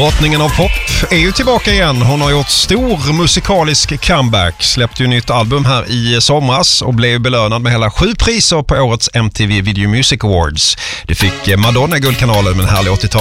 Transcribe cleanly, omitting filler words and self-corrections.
Drottningen av pop är ju tillbaka igen. Hon har gjort stor musikalisk comeback. Släppte ju nytt album här i somras och blev belönad med hela 7 priser på årets MTV Video Music Awards. Det fick Madonna guldkanalen med en härlig 80-tal.